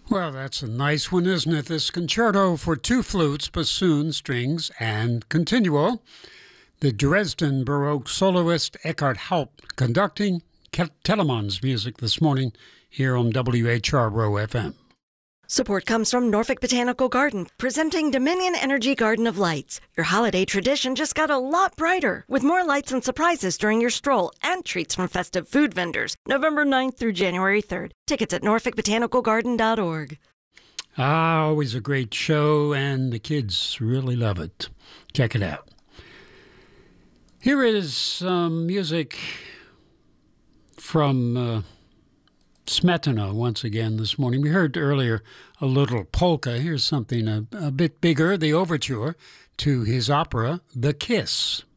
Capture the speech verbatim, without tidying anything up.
Well, that's a nice one, isn't it? This concerto for two flutes, bassoon, strings, and continuo. The Dresden Baroque soloist Eckhard Haupt conducting Telemann's music this morning here on W H R O F M. Support comes from Norfolk Botanical Garden, presenting Dominion Energy Garden of Lights. Your holiday tradition just got a lot brighter, with more lights and surprises during your stroll and treats from festive food vendors, November ninth through January third. Tickets at norfolk botanical garden dot org. Ah, always a great show, and the kids really love it. Check it out. Here is some music from Uh, Smetana once again this morning. We heard earlier a little polka. Here's something a, a bit bigger, the overture to his opera, The Kiss.